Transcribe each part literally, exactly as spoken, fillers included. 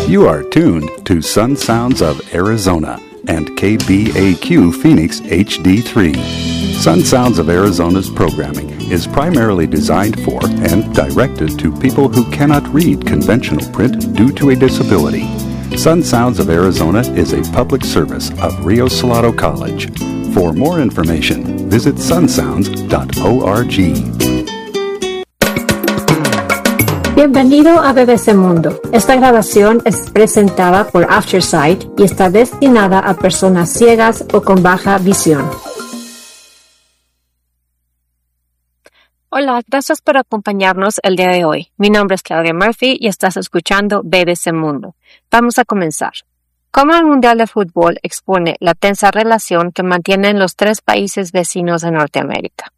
You are tuned to Sun Sounds of Arizona and K B A Q Phoenix H D three. Sun Sounds of Arizona's programming is primarily designed for and directed to people who cannot read conventional print due to a disability. Sun Sounds of Arizona is a public service of Rio Salado College. For more information, visit sun sounds dot org. Bienvenido a B B C Mundo. Esta grabación es presentada por Aftersight y está destinada a personas ciegas o con baja visión. Hola, gracias por acompañarnos el día de hoy. Mi nombre es Claudia Murphy y estás escuchando B B C Mundo. Vamos a comenzar. ¿Cómo el Mundial de Fútbol expone la tensa relación que mantienen los tres países vecinos de Norteamérica?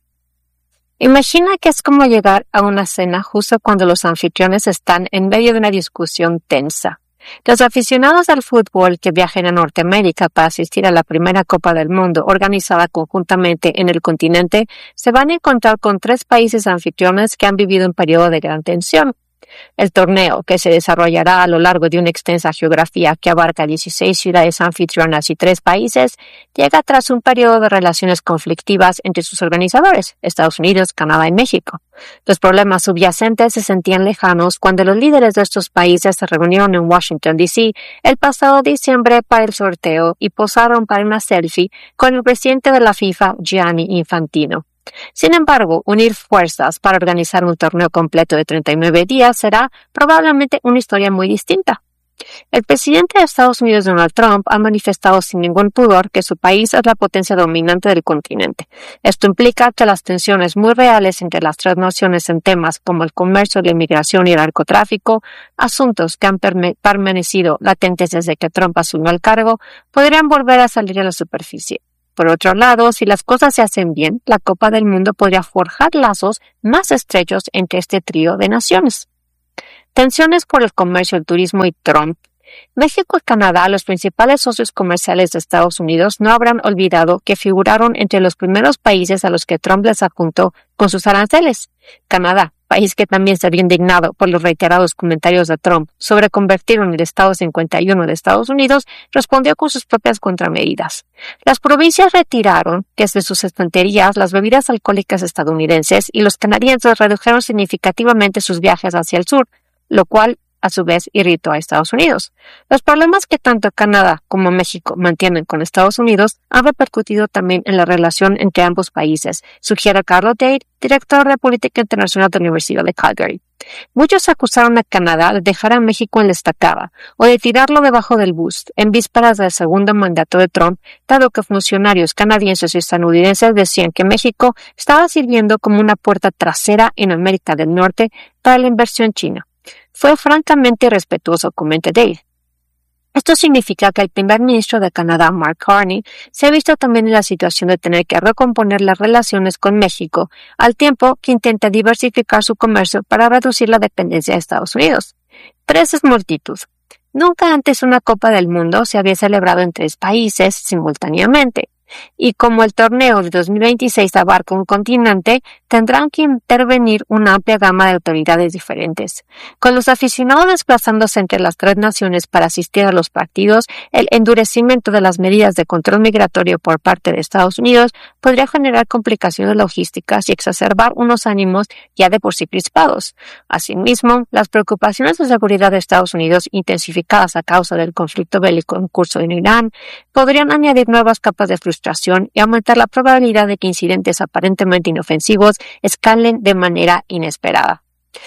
Imagina que es como llegar a una cena justo cuando los anfitriones están en medio de una discusión tensa. Los aficionados al fútbol que viajen a Norteamérica para asistir a la primera Copa del Mundo organizada conjuntamente en el continente se van a encontrar con tres países anfitriones que han vivido un periodo de gran tensión. El torneo, que se desarrollará a lo largo de una extensa geografía que abarca dieciséis ciudades anfitrionas y tres países, llega tras un periodo de relaciones conflictivas entre sus organizadores, Estados Unidos, Canadá y México. Los problemas subyacentes se sentían lejanos cuando los líderes de estos países se reunieron en Washington, D C el pasado diciembre para el sorteo y posaron para una selfie con el presidente de la FIFA, Gianni Infantino. Sin embargo, unir fuerzas para organizar un torneo completo de treinta y nueve días será probablemente una historia muy distinta. El presidente de Estados Unidos, Donald Trump, ha manifestado sin ningún pudor que su país es la potencia dominante del continente. Esto implica que las tensiones muy reales entre las tres naciones en temas como el comercio, la inmigración y el narcotráfico, asuntos que han perme- permanecido latentes desde que Trump asumió el cargo, podrían volver a salir a la superficie. Por otro lado, si las cosas se hacen bien, la Copa del Mundo podría forjar lazos más estrechos entre este trío de naciones. Tensiones por el comercio, el turismo y Trump. México y Canadá, los principales socios comerciales de Estados Unidos, no habrán olvidado que figuraron entre los primeros países a los que Trump les apuntó con sus aranceles. Canadá, país que también se había indignado por los reiterados comentarios de Trump sobre convertirlo en el Estado cincuenta y uno de Estados Unidos, respondió con sus propias contramedidas. Las provincias retiraron desde sus estanterías las bebidas alcohólicas estadounidenses y los canadienses redujeron significativamente sus viajes hacia el sur, lo cual a su vez irritó a Estados Unidos. Los problemas que tanto Canadá como México mantienen con Estados Unidos han repercutido también en la relación entre ambos países, sugiere Carlo Dade, director de Política Internacional de la Universidad de Calgary. Muchos acusaron a Canadá de dejar a México en la estacada o de tirarlo debajo del bus en vísperas del segundo mandato de Trump, dado que funcionarios canadienses y estadounidenses decían que México estaba sirviendo como una puerta trasera en América del Norte para la inversión china. Fue francamente irrespetuoso, comenta Dade. Esto significa que el primer ministro de Canadá, Mark Carney, se ha visto también en la situación de tener que recomponer las relaciones con México, al tiempo que intenta diversificar su comercio para reducir la dependencia de Estados Unidos. Tres es multitud. Nunca antes una Copa del Mundo se había celebrado en tres países simultáneamente. Y como el torneo de dos mil veintiséis abarca un continente, tendrán que intervenir una amplia gama de autoridades diferentes. Con los aficionados desplazándose entre las tres naciones para asistir a los partidos, el endurecimiento de las medidas de control migratorio por parte de Estados Unidos podría generar complicaciones logísticas y exacerbar unos ánimos ya de por sí crispados. Asimismo, las preocupaciones de seguridad de Estados Unidos, intensificadas a causa del conflicto bélico en curso en Irán, podrían añadir nuevas capas de frustración y aumentar la probabilidad de que incidentes aparentemente inofensivos escalen de manera inesperada.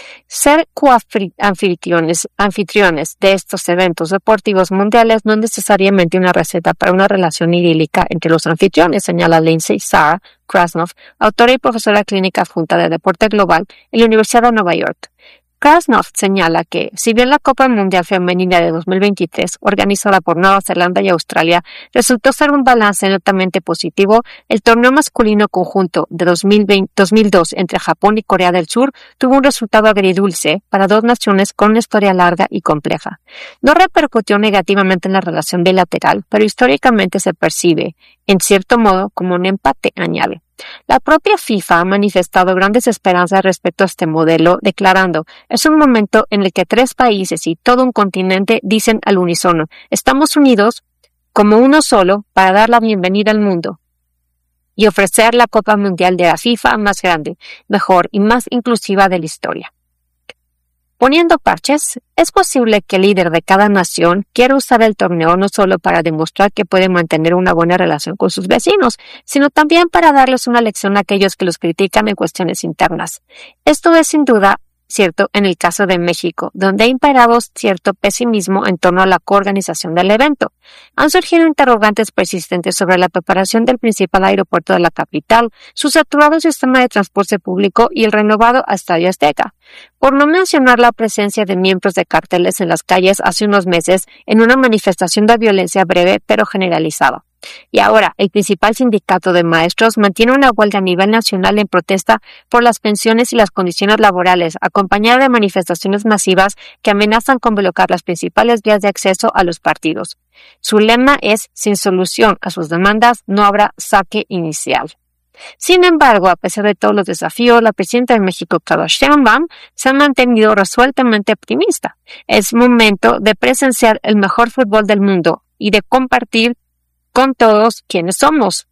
Ser coanfitriones anfitriones de estos eventos deportivos mundiales no es necesariamente una receta para una relación idílica entre los anfitriones, señala Lindsay Sarah Krasnoff, autora y profesora clínica adjunta de deporte global en la Universidad de Nueva York. Krasnoff señala que, si bien la Copa Mundial Femenina de dos mil veintitrés, organizada por Nueva Zelanda y Australia, resultó ser un balance netamente positivo, el torneo masculino conjunto de dos mil veinte, dos mil dos entre Japón y Corea del Sur tuvo un resultado agridulce para dos naciones con una historia larga y compleja. No repercutió negativamente en la relación bilateral, pero históricamente se percibe, en cierto modo, como un empate, añade. La propia FIFA ha manifestado grandes esperanzas respecto a este modelo, declarando: es un momento en el que tres países y todo un continente dicen al unísono: estamos unidos como uno solo para dar la bienvenida al mundo y ofrecer la Copa Mundial de la FIFA más grande, mejor y más inclusiva de la historia. Poniendo parches, es posible que el líder de cada nación quiera usar el torneo no solo para demostrar que puede mantener una buena relación con sus vecinos, sino también para darles una lección a aquellos que los critican en cuestiones internas. Esto es sin duda cierto en el caso de México, donde ha imperado cierto pesimismo en torno a la coorganización del evento. Han surgido interrogantes persistentes sobre la preparación del principal aeropuerto de la capital, su saturado sistema de transporte público y el renovado Estadio Azteca. Por no mencionar la presencia de miembros de carteles en las calles hace unos meses en una manifestación de violencia breve pero generalizada. Y ahora, el principal sindicato de maestros mantiene una huelga a nivel nacional en protesta por las pensiones y las condiciones laborales, acompañada de manifestaciones masivas que amenazan con bloquear las principales vías de acceso a los partidos. Su lema es: sin solución a sus demandas no habrá saque inicial. Sin embargo, a pesar de todos los desafíos, la presidenta de México, Claudia Sheinbaum, se ha mantenido resueltamente optimista. Es momento de presenciar el mejor fútbol del mundo y de compartir con todos quienes somos.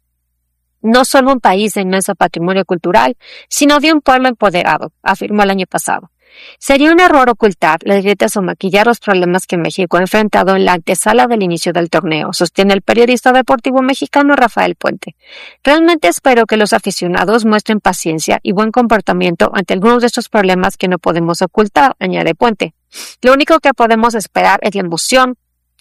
No solo un país de inmenso patrimonio cultural, sino de un pueblo empoderado, afirmó el año pasado. Sería un error ocultar las grietas o maquillar los problemas que México ha enfrentado en la antesala del inicio del torneo, sostiene el periodista deportivo mexicano Rafael Puente. Realmente espero que los aficionados muestren paciencia y buen comportamiento ante algunos de estos problemas que no podemos ocultar, añade Puente. Lo único que podemos esperar es la emoción,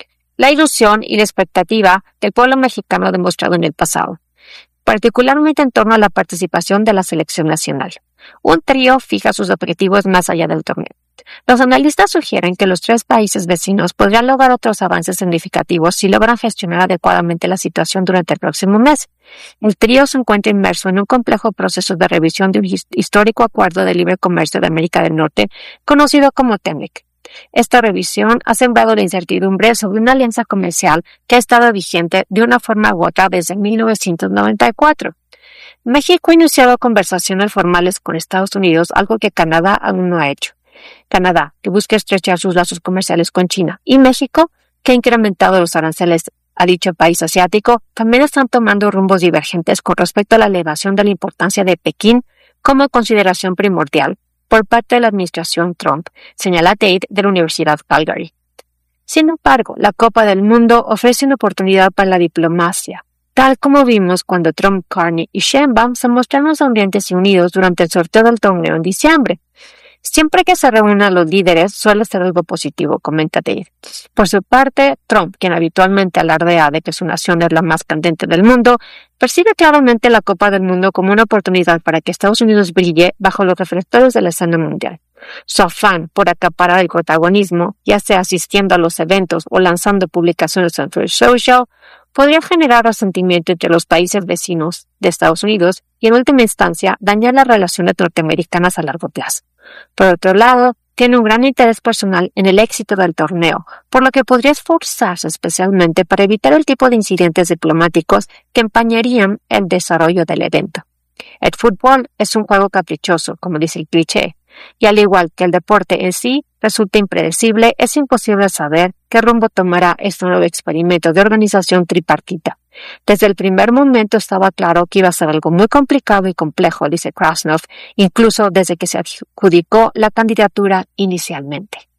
la ilusión y la expectativa que el pueblo mexicano ha demostrado en el pasado, particularmente en torno a la participación de la selección nacional. Un trío fija sus objetivos más allá del torneo. Los analistas sugieren que los tres países vecinos podrían lograr otros avances significativos si logran gestionar adecuadamente la situación durante el próximo mes. El trío se encuentra inmerso en un complejo proceso de revisión de un histórico acuerdo de libre comercio de América del Norte, conocido como TEMEC. Esta revisión ha sembrado la incertidumbre sobre una alianza comercial que ha estado vigente de una forma u otra desde mil novecientos noventa y cuatro. México ha iniciado conversaciones formales con Estados Unidos, algo que Canadá aún no ha hecho. Canadá, que busca estrechar sus lazos comerciales con China, y México, que ha incrementado los aranceles a dicho país asiático, también están tomando rumbos divergentes con respecto a la elevación de la importancia de Pekín como consideración primordial por parte de la administración Trump, señala Tate de la Universidad Calgary. Sin embargo, la Copa del Mundo ofrece una oportunidad para la diplomacia, tal como vimos cuando Trump, Carney y Sheinbaum se mostraron sonrientes y unidos durante el sorteo del torneo en diciembre. Siempre que se reúnan los líderes suele ser algo positivo, comenta Tate. Por su parte, Trump, quien habitualmente alardea de que su nación es la más candente del mundo, percibe claramente la Copa del Mundo como una oportunidad para que Estados Unidos brille bajo los reflectores de la escena mundial. Su afán por acaparar el protagonismo, ya sea asistiendo a los eventos o lanzando publicaciones en Truth Social, podría generar resentimiento entre los países vecinos de Estados Unidos y, en última instancia, dañar las relaciones norteamericanas a largo plazo. Por otro lado, tiene un gran interés personal en el éxito del torneo, por lo que podría esforzarse especialmente para evitar el tipo de incidentes diplomáticos que empañarían el desarrollo del evento. El fútbol es un juego caprichoso, como dice el cliché, y al igual que el deporte en sí resulta impredecible, es imposible saber qué rumbo tomará este nuevo experimento de organización tripartita. Desde el primer momento estaba claro que iba a ser algo muy complicado y complejo, dice Krasnov, incluso desde que se adjudicó la candidatura inicialmente.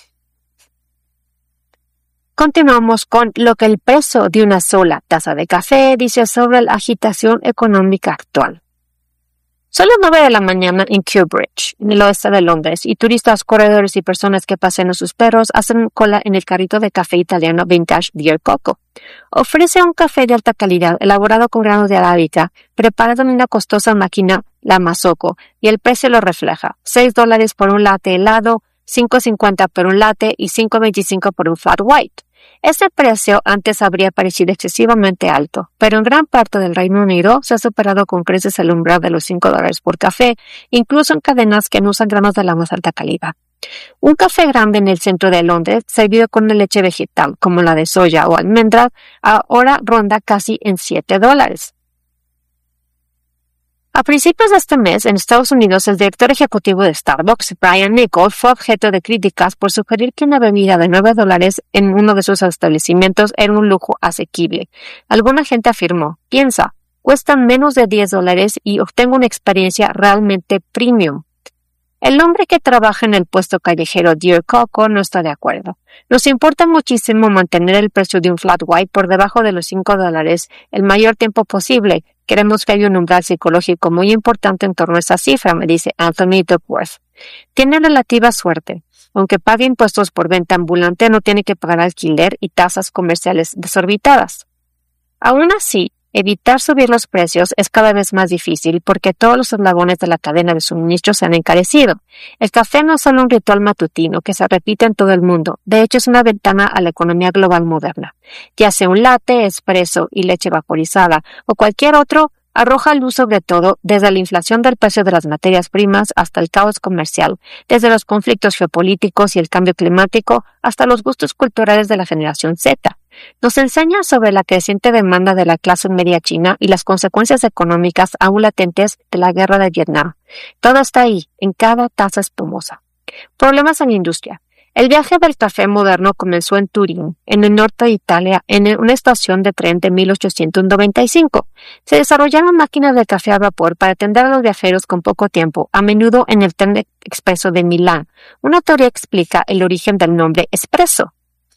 Continuamos con lo que el precio de una sola taza de café dice sobre la agitación económica actual. Son las nueve de la mañana en Kew Bridge, en el oeste de Londres, y turistas, corredores y personas que pasean a sus perros hacen cola en el carrito de café italiano vintage Dear Coco. Ofrece un café de alta calidad elaborado con granos de arábica, preparado en una costosa máquina, la Mazzocco, y el precio lo refleja: seis dólares por un latte helado, cinco cincuenta por un latte y cinco veinticinco por un flat white. Este precio antes habría parecido excesivamente alto, pero en gran parte del Reino Unido se ha superado con creces el umbral de los cinco dólares por café, incluso en cadenas que no usan granos de la más alta calidad. Un café grande en el centro de Londres, servido con una leche vegetal como la de soya o almendras, ahora ronda casi en siete dólares. A principios de este mes, en Estados Unidos, el director ejecutivo de Starbucks, Brian Niccol, fue objeto de críticas por sugerir que una bebida de nueve dólares en uno de sus establecimientos era un lujo asequible. Alguna gente afirmó, piensa, cuestan menos de diez dólares y obtengo una experiencia realmente premium. El hombre que trabaja en el puesto callejero Dear Coco no está de acuerdo. Nos importa muchísimo mantener el precio de un flat white por debajo de los cinco dólares el mayor tiempo posible. Queremos que haya un umbral psicológico muy importante en torno a esa cifra, me dice Anthony Duckworth. Tiene relativa suerte. Aunque pague impuestos por venta ambulante, no tiene que pagar alquiler y tasas comerciales desorbitadas. Aún así, evitar subir los precios es cada vez más difícil porque todos los eslabones de la cadena de suministro se han encarecido. El café no es solo un ritual matutino que se repite en todo el mundo. De hecho, es una ventana a la economía global moderna. Ya sea un latte, espresso y leche vaporizada o cualquier otro, arroja luz sobre todo desde la inflación del precio de las materias primas hasta el caos comercial, desde los conflictos geopolíticos y el cambio climático hasta los gustos culturales de la generación Z. Nos enseña sobre la creciente demanda de la clase media china y las consecuencias económicas aún latentes de la guerra de Vietnam. Todo está ahí, en cada taza espumosa. Problemas en la industria. El viaje del café moderno comenzó en Turín, en el norte de Italia, en una estación de tren de mil ochocientos noventa y cinco. Se desarrollaron máquinas de café a vapor para atender a los viajeros con poco tiempo, a menudo en el tren expreso de Milán. Una teoría explica el origen del nombre espresso.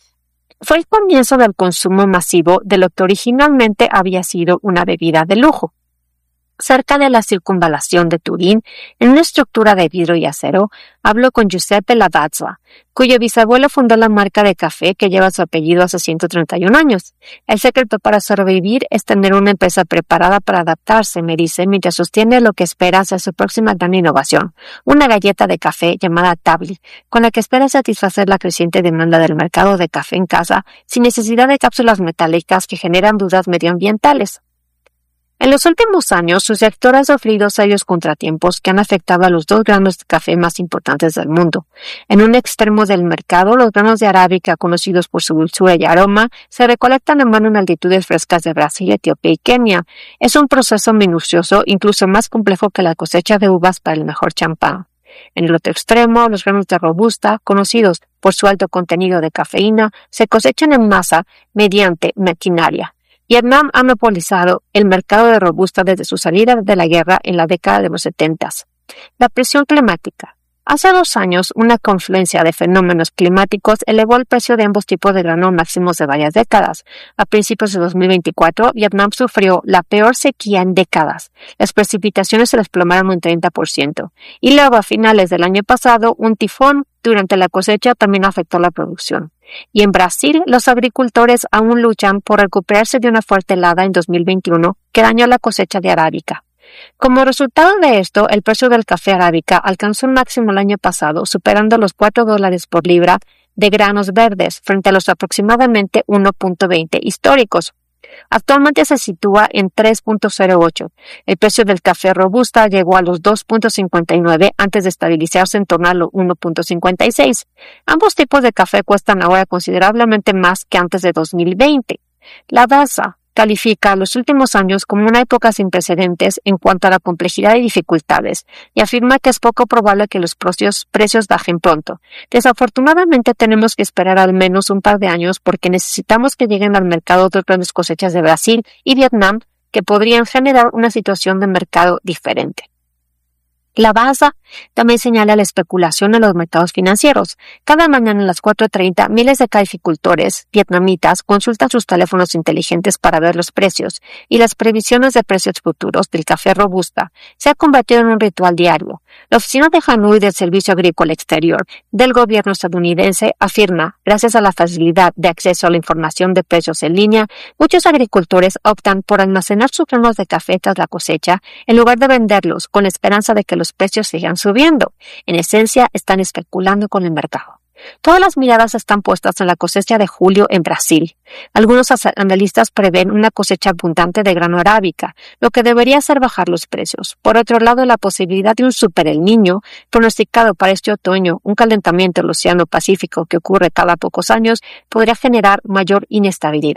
Fue el comienzo del consumo masivo de lo que originalmente había sido una bebida de lujo. Cerca de la circunvalación de Turín, en una estructura de vidrio y acero, habló con Giuseppe Lavazza, cuyo bisabuelo fundó la marca de café que lleva su apellido hace ciento treinta y un años. El secreto para sobrevivir es tener una empresa preparada para adaptarse, me dice, mientras sostiene lo que espera ser su próxima gran innovación, una galleta de café llamada Tabli, con la que espera satisfacer la creciente demanda del mercado de café en casa sin necesidad de cápsulas metálicas que generan dudas medioambientales. En los últimos años, su sector ha sufrido serios contratiempos que han afectado a los dos granos de café más importantes del mundo. En un extremo del mercado, los granos de arábica, conocidos por su dulzura y aroma, se recolectan en mano en altitudes frescas de Brasil, Etiopía y Kenia. Es un proceso minucioso, incluso más complejo que la cosecha de uvas para el mejor champán. En el otro extremo, los granos de robusta, conocidos por su alto contenido de cafeína, se cosechan en masa mediante maquinaria. Vietnam ha monopolizado el mercado de robusta desde su salida de la guerra en la década de los setentas. La presión climática. Hace dos años, una confluencia de fenómenos climáticos elevó el precio de ambos tipos de grano máximos de varias décadas. A principios de dos mil veinticuatro, Vietnam sufrió la peor sequía en décadas. Las precipitaciones se desplomaron un treinta por ciento. Y luego, a finales del año pasado, un tifón durante la cosecha también afectó la producción. Y en Brasil, los agricultores aún luchan por recuperarse de una fuerte helada en dos mil veintiuno que dañó la cosecha de arábica. Como resultado de esto, el precio del café arábica alcanzó un máximo el año pasado, superando los cuatro dólares por libra de granos verdes frente a los aproximadamente uno punto veinte históricos. Actualmente se sitúa en tres punto cero ocho. El precio del café robusta llegó a los dos punto cincuenta y nueve antes de estabilizarse en torno a los uno punto cincuenta y seis. Ambos tipos de café cuestan ahora considerablemente más que antes de dos mil veinte. Lavazza califica los últimos años como una época sin precedentes en cuanto a la complejidad y dificultades, y afirma que es poco probable que los precios, precios bajen pronto. Desafortunadamente tenemos que esperar al menos un par de años porque necesitamos que lleguen al mercado dos grandes cosechas de Brasil y Vietnam que podrían generar una situación de mercado diferente. Lavazza también señala la especulación en los mercados financieros. Cada mañana a las cuatro treinta, miles de caficultores vietnamitas consultan sus teléfonos inteligentes para ver los precios, y las previsiones de precios futuros del café robusta se ha convertido en un ritual diario. La oficina de Hanoi del Servicio Agrícola Exterior del gobierno estadounidense afirma, gracias a la facilidad de acceso a la información de precios en línea, muchos agricultores optan por almacenar sus granos de café tras la cosecha en lugar de venderlos con la esperanza de que los precios sigan subiendo. En esencia, están especulando con el mercado. Todas las miradas están puestas en la cosecha de julio en Brasil. Algunos analistas prevén una cosecha abundante de grano arábica, lo que debería hacer bajar los precios. Por otro lado, la posibilidad de un super El Niño, pronosticado para este otoño, un calentamiento del Océano Pacífico que ocurre cada pocos años, podría generar mayor inestabilidad.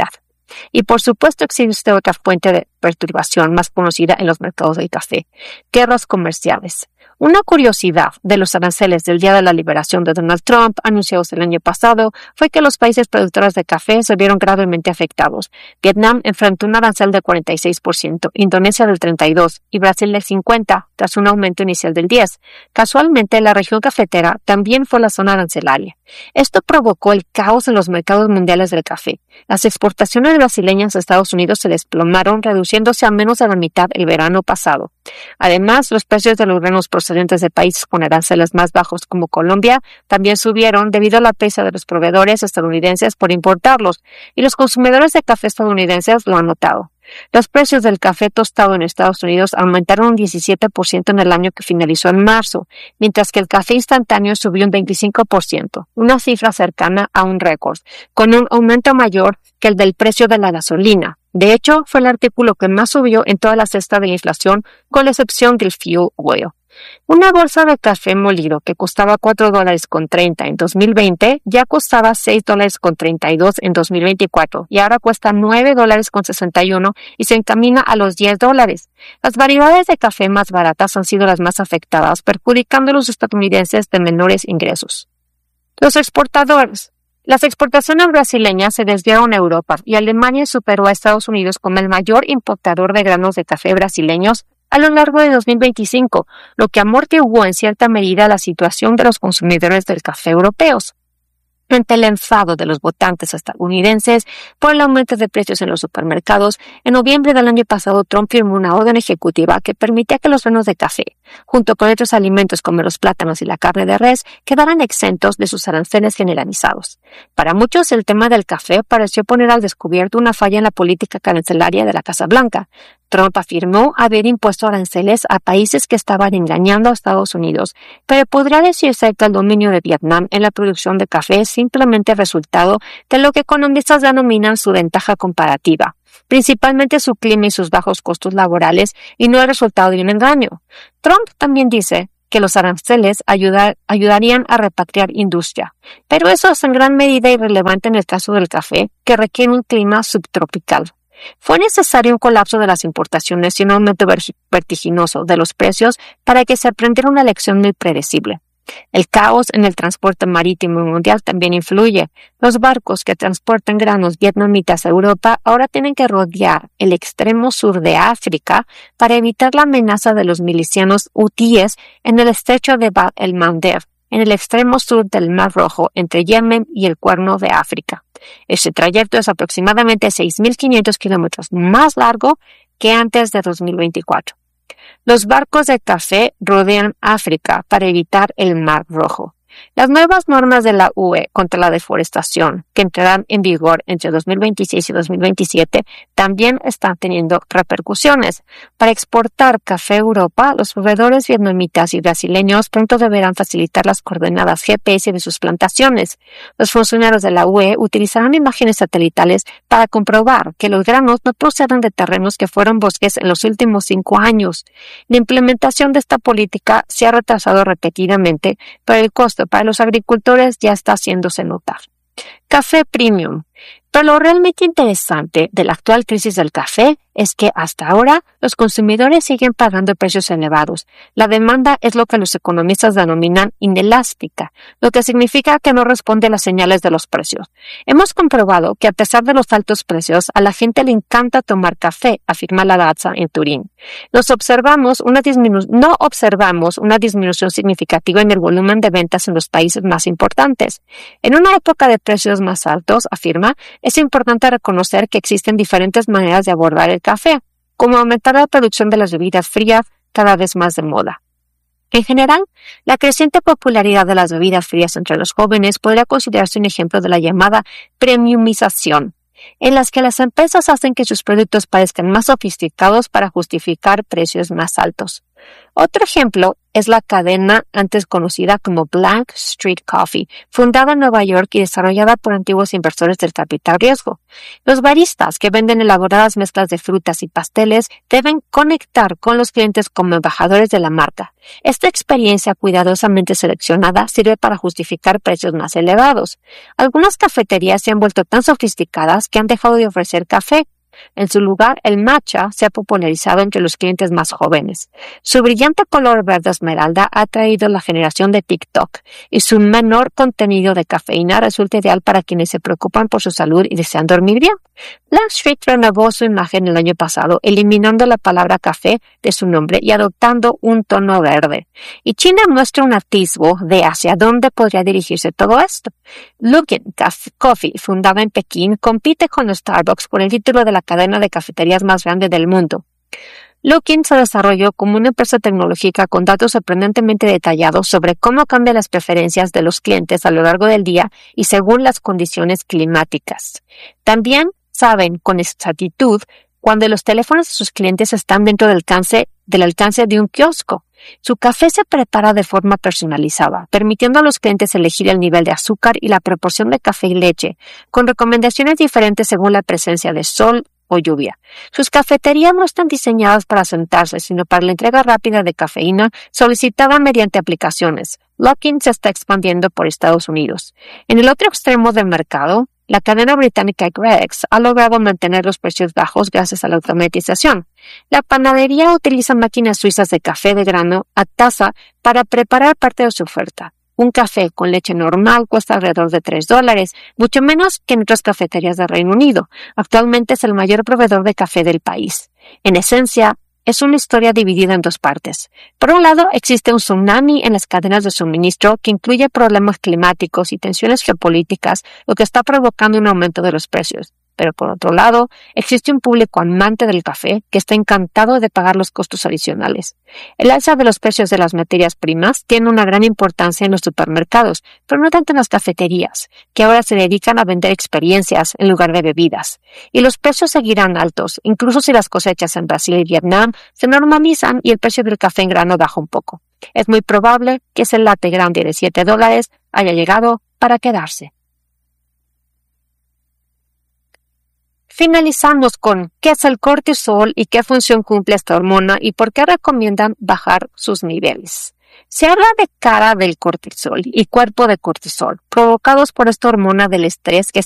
Y por supuesto existe otra fuente de perturbación más conocida en los mercados del café: guerras comerciales. Una curiosidad de los aranceles del Día de la Liberación de Donald Trump, anunciados el año pasado, fue que los países productores de café se vieron gravemente afectados. Vietnam enfrentó un arancel del cuarenta y seis por ciento, Indonesia del treinta y dos por ciento y Brasil del cincuenta por ciento, tras un aumento inicial del diez por ciento. Casualmente, la región cafetera también fue la zona arancelaria. Esto provocó el caos en los mercados mundiales del café. Las exportaciones brasileñas a Estados Unidos se desplomaron, reduciéndose a menos de la mitad el verano pasado. Además, los precios de los granos procedentes de países con aranceles más bajos como Colombia también subieron debido a la presa de los proveedores estadounidenses por importarlos, y los consumidores de café estadounidenses lo han notado. Los precios del café tostado en Estados Unidos aumentaron un diecisiete por ciento en el año que finalizó en marzo, mientras que el café instantáneo subió un veinticinco por ciento, una cifra cercana a un récord, con un aumento mayor que el del precio de la gasolina. De hecho, fue el artículo que más subió en toda la cesta de la inflación, con la excepción del fuel oil. Una bolsa de café molido que costaba cuatro dólares con treinta en dos mil veinte ya costaba seis dólares con treinta y dos en dos mil veinticuatro y ahora cuesta nueve dólares con sesenta y uno y se encamina a los diez dólares. Las variedades de café más baratas han sido las más afectadas, perjudicando a los estadounidenses de menores ingresos. Los exportadores. Las exportaciones brasileñas se desviaron a Europa y Alemania superó a Estados Unidos como el mayor importador de granos de café brasileños a lo largo de dos mil veinticinco, lo que amortiguó en cierta medida la situación de los consumidores del café europeos. Ante el enfado de los votantes estadounidenses por el aumento de precios en los supermercados, en noviembre del año pasado Trump firmó una orden ejecutiva que permitía que los granos de café, junto con otros alimentos como los plátanos y la carne de res, quedaran exentos de sus aranceles generalizados. Para muchos, el tema del café pareció poner al descubierto una falla en la política arancelaria de la Casa Blanca. Trump afirmó haber impuesto aranceles a países que estaban engañando a Estados Unidos, pero podría decirse que el dominio de Vietnam en la producción de café es simplemente resultado de lo que economistas denominan su ventaja comparativa, principalmente su clima y sus bajos costos laborales, y no el resultado de un engaño. Trump también dice que los aranceles ayudar, ayudarían a repatriar industria, pero eso es en gran medida irrelevante en el caso del café, que requiere un clima subtropical. Fue necesario un colapso de las importaciones y un aumento vertiginoso de los precios para que se aprendiera una lección muy predecible. El caos en el transporte marítimo mundial también influye. Los barcos que transportan granos vietnamitas a Europa ahora tienen que rodear el extremo sur de África para evitar la amenaza de los milicianos hutíes en el estrecho de Bab el-Mandeb, en el extremo sur del Mar Rojo, entre Yemen y el Cuerno de África. Este trayecto es aproximadamente seis mil quinientos kilómetros más largo que antes de dos mil veinticuatro. Los barcos de café rodean África para evitar el Mar Rojo. Las nuevas normas de la U E contra la deforestación, que entrarán en vigor entre dos mil veintiséis y dos mil veintisiete, también están teniendo repercusiones. Para exportar café a Europa, los proveedores vietnamitas y brasileños pronto deberán facilitar las coordenadas G P S de sus plantaciones. Los funcionarios de la U E utilizarán imágenes satelitales para comprobar que los granos no proceden de terrenos que fueron bosques en los últimos cinco años. La implementación de esta política se ha retrasado repetidamente, pero el costo para los agricultores ya está haciéndose notar. Café premium. Pero lo realmente interesante de la actual crisis del café es que hasta ahora los consumidores siguen pagando precios elevados. La demanda es lo que los economistas denominan inelástica, lo que significa que no responde a las señales de los precios. Hemos comprobado que a pesar de los altos precios, a la gente le encanta tomar café, afirma la Lavazza en Turín. Nos observamos una disminu- no observamos una disminución significativa en el volumen de ventas en los países más importantes. En una época de precios más altos, afirma, es importante reconocer que existen diferentes maneras de abordar el café, como aumentar la producción de las bebidas frías, cada vez más de moda. En general, la creciente popularidad de las bebidas frías entre los jóvenes podría considerarse un ejemplo de la llamada premiumización, en las que las empresas hacen que sus productos parezcan más sofisticados para justificar precios más altos. Otro ejemplo es la cadena antes conocida como Blank Street Coffee, fundada en Nueva York y desarrollada por antiguos inversores del capital riesgo. Los baristas que venden elaboradas mezclas de frutas y pasteles deben conectar con los clientes como embajadores de la marca. Esta experiencia cuidadosamente seleccionada sirve para justificar precios más elevados. Algunas cafeterías se han vuelto tan sofisticadas que han dejado de ofrecer café. En su lugar, el matcha se ha popularizado entre los clientes más jóvenes. Su brillante color verde esmeralda ha atraído la generación de TikTok y su menor contenido de cafeína resulta ideal para quienes se preocupan por su salud y desean dormir bien. Blank Street renovó su imagen el año pasado, eliminando la palabra café de su nombre y adoptando un tono verde. Y China muestra un atisbo de hacia dónde podría dirigirse todo esto. Luckin Coffee, fundada en Pekín, compite con Starbucks por el título de la cadena de cafeterías más grande del mundo. Luckin se desarrolló como una empresa tecnológica con datos sorprendentemente detallados sobre cómo cambian las preferencias de los clientes a lo largo del día y según las condiciones climáticas. También saben con exactitud cuando los teléfonos de sus clientes están dentro del alcance, del alcance de un kiosco. Su café se prepara de forma personalizada, permitiendo a los clientes elegir el nivel de azúcar y la proporción de café y leche, con recomendaciones diferentes según la presencia de sol o lluvia. Sus cafeterías no están diseñadas para sentarse, sino para la entrega rápida de cafeína solicitada mediante aplicaciones. Luckin se está expandiendo por Estados Unidos. En el otro extremo del mercado, la cadena británica Greggs ha logrado mantener los precios bajos gracias a la automatización. La panadería utiliza máquinas suizas de café de grano a taza para preparar parte de su oferta. Un café con leche normal cuesta alrededor de tres dólares, mucho menos que en otras cafeterías del Reino Unido. Actualmente es el mayor proveedor de café del país. En esencia, es una historia dividida en dos partes. Por un lado, existe un tsunami en las cadenas de suministro que incluye problemas climáticos y tensiones geopolíticas, lo que está provocando un aumento de los precios. Pero por otro lado, existe un público amante del café que está encantado de pagar los costos adicionales. El alza de los precios de las materias primas tiene una gran importancia en los supermercados, pero no tanto en las cafeterías, que ahora se dedican a vender experiencias en lugar de bebidas. Y los precios seguirán altos, incluso si las cosechas en Brasil y Vietnam se normalizan y el precio del café en grano baja un poco. Es muy probable que ese latte grande de siete dólares haya llegado para quedarse. Finalizamos con qué es el cortisol y qué función cumple esta hormona y por qué recomiendan bajar sus niveles. Se habla de cara del cortisol y cuerpo de cortisol, provocados por esta hormona del estrés que